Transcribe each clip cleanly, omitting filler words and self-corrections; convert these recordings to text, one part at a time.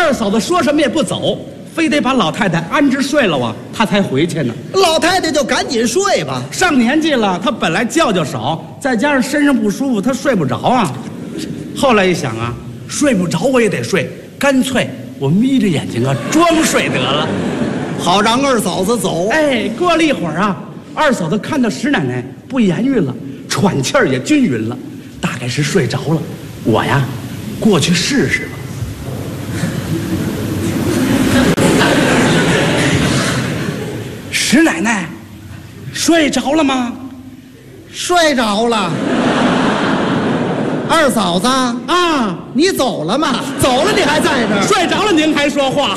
二嫂子说什么也不走，非得把老太太安置睡了啊，她才回去呢。 老太太就赶紧睡吧， 上年纪了，她本来觉就少，再加上身上不舒服，她睡不着啊。后来一想啊，睡不着我也得睡，干脆我眯着眼睛啊装睡得了， 好让二嫂子走。 哎，过了一会儿啊，二嫂子看到石奶奶不言语了，喘气儿也均匀了，大概是睡着了。我呀，过去试试吧。石奶奶，睡着了吗？ 睡着了。二嫂子啊， 你走了吗？走了，你还在这儿？ 睡着了，您还说话？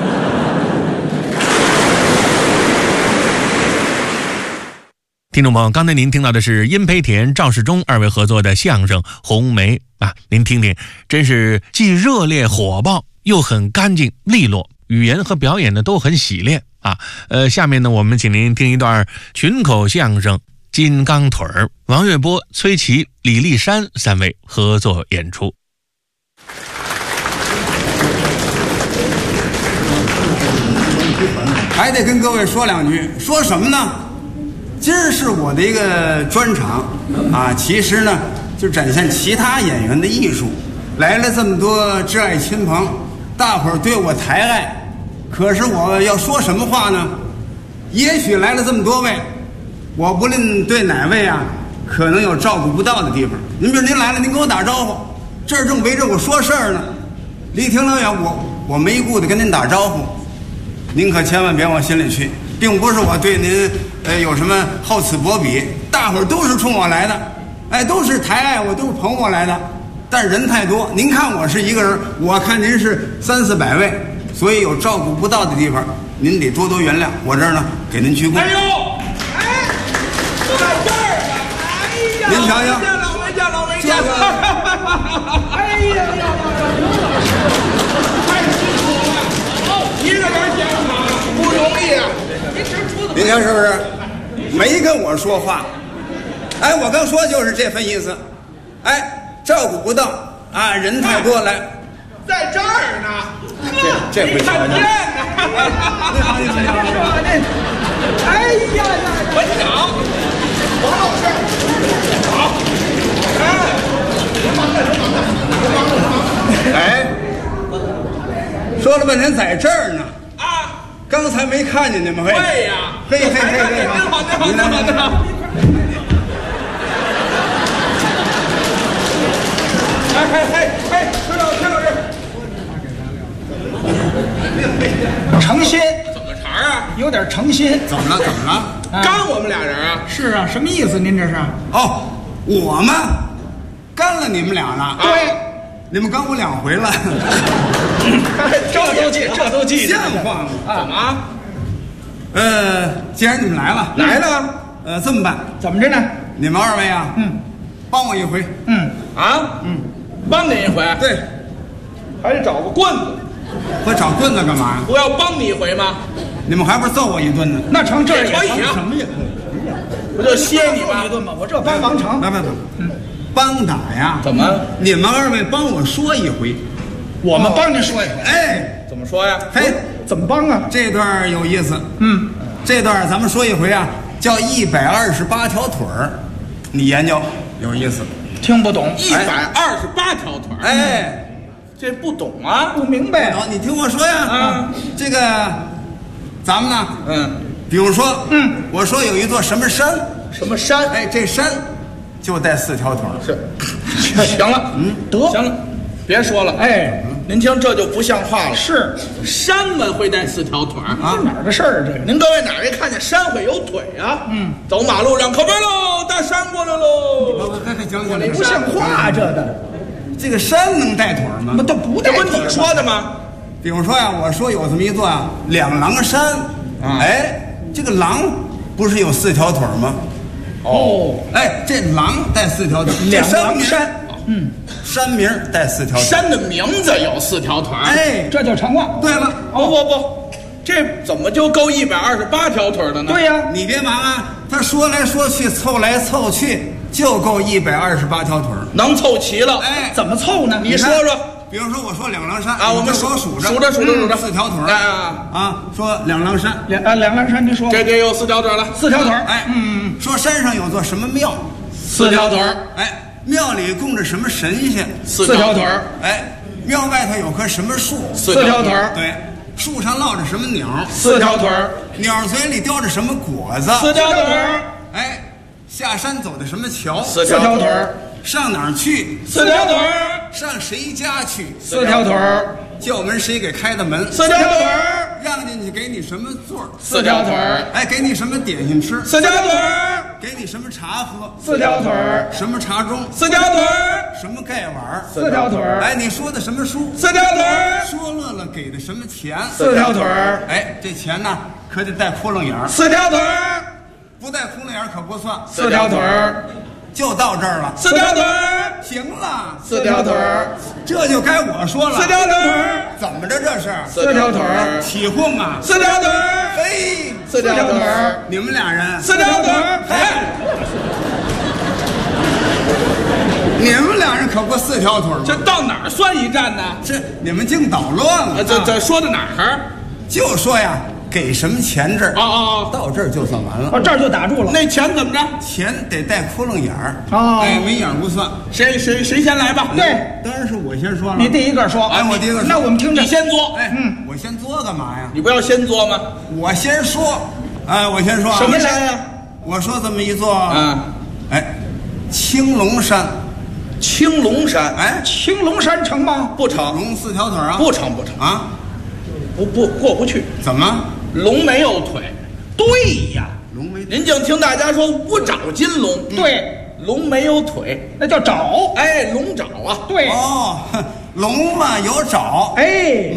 听众朋友，刚才您听到的是殷培田、赵世忠二位合作的相声《红梅》啊，您听听，真是既热烈火爆，又很干净利落，语言和表演呢都很洗练啊。下面呢，我们请您听一段群口相声《金刚腿儿》，王月波、崔琦、李立山三位合作演出。 还得跟各位说两句，说什么呢？今儿是我的一个专场啊，其实呢就展现其他演员的艺术。来了这么多挚爱亲朋，大伙儿对我抬爱，可是我要说什么话呢？也许来了这么多位，我不论对哪位啊，可能有照顾不到的地方。您比如您来了，您跟我打招呼，这儿正围着我说事儿呢，离挺老远，我没顾得跟您打招呼，您可千万别往心里去，并不是我对您有什么厚此薄彼，大伙儿都是冲我来的，哎，都是抬爱我，都是捧我来的，但人太多，您看我是一个人，我看您是300-400位，所以有照顾不到的地方，您得多多原谅。我这儿呢，给您鞠躬。 哎呦，哎，在这儿呢！哎呀， 您瞧瞧， 老没见，哎呀，太辛苦了，一个人讲场不容易啊！ 您看是不是？没跟我说话，哎，我刚说就是这份意思，哎，照顾不到啊，人太多来， 在这儿呢， 这回瞧瞧。 哎呀呀，文长，王老师，好， 哎，说了半天在这儿呢， 啊， 刚才没看见你们， 对呀， 嘿， 您好，哎，崔老师， 诚心， 怎么茬啊？ 有点诚心。 怎么了？ 干我们俩人啊？ 是啊，什么意思？您这是？ 哦，我们干了你们俩了。 对， 你们干我2回了。 这都记像话吗？ 怎么？ 既然你们来了，这么办？ 怎么着呢？ 你们2位啊，帮我一回。 帮您一回， 对， 还得找个棍子。 我找棍子干嘛？ 我要帮你一回吗？ 你们还不是揍我一顿呢？ 那成，这也可以啊， 什么也可以。 不就歇你吗？ 一顿吧，我这帮忙成。 来，帮打呀？ 怎么？ 你们2位帮我说一回， 我们帮您说一回。 哎， 怎么说呀？ 嘿， 怎么帮啊？ 这段有意思。这段咱们说一回啊，叫128条腿儿，你研究有意思。 听不懂 128条腿， 哎， 这不懂啊？ 不明白。 你听我说呀，这个咱们呢，比如说，我说有一座什么山， 什么山？ 哎，这山就带4条腿儿。 是，行了，得行了，别说了。 哎， 您听，这就不像话了。 是山们会带4条腿啊？ 哪儿的事儿啊？这个您各位哪位看见山会有腿啊？走马路上靠边喽，大山过来喽。 讲不像话，这个这个山能带腿儿吗？ 都不带腿。 这不是你说的吗？ 比如说呀，我说有这么一座啊2郎山，哎，这个狼不是有4条腿儿吗？ 哦， 哎，这狼带4条腿儿， 2郎山， 山名带4条腿儿， 山的名字有4条腿。 哎， 这就成了。 对了， 不，这怎么就够128条腿的呢？ 对呀， 你别忙啊，他说来说去，凑来凑去，就够128条腿儿， 能凑齐了。 哎， 怎么凑呢？ 你说说， 比如说我说两狼山啊，我们手数着4条腿说两狼山， 两狼山，您说这有4条腿了 ，4条腿。 哎，说山上有座什么庙 ，4条腿。 哎，庙里供着什么神仙 ，4条腿。 哎，庙外头有棵什么树 ，4条腿。 对，树上落着什么鸟 ，4条腿。 鸟嘴里叼着什么果子 ，4条腿。 哎，下山走的什么桥 ，4条腿。 上哪儿去 ，4条腿。 上谁家去 ，4条腿。 叫门谁给开的门 ，4条腿。 让进去给你什么座 ，4条腿。 哎，给你什么点心吃 ，4条腿。 给你什么茶喝 ，4条腿。 什么茶盅 ，4条腿。 什么盖碗 ，4条腿。 哎，你说的什么书 ，4条腿。 说乐了给的什么钱 ，4条腿。 哎，这钱呢可得带窟窿眼儿 ，4条腿。 不带窟窿眼儿可不算 ，4条腿。 就到这儿了 ，4条腿。 行了 ，4条腿。 这就该我说了 ，4条腿。 怎么着这是 4条腿。 起哄啊 4条腿。 嘿 4条腿。 你们俩人 4条腿。 哎，你们俩人可不4条腿吗？ 这到哪儿算一站呢？ 这你们净捣乱了。 这说的哪儿？ 就说呀，给什么钱这儿到这儿就算完了。 这儿就打住了。 那钱怎么着？ 钱得带窟窿眼儿哎， 没眼儿不算。 谁先来吧？ 对， 当然是我先说了。 你第一个说。 哎，我第一个说。 那我们听着。 你先作。 哎，我先作干嘛呀？ 你不要先作吗？ 我先说。哎，我先说。 什么山呀？ 我说这么一座。哎，青龙山。 青龙山。 哎， 青龙山成吗？ 不成。 龙4条腿啊？ 不成啊！ 不过不去。 怎么？ 龙没有腿。对呀， 龙没。 您净听大家说五爪金龙。 对， 龙没有腿， 那叫爪。 哎，龙爪啊。 对。 哦，龙嘛有爪。 哎。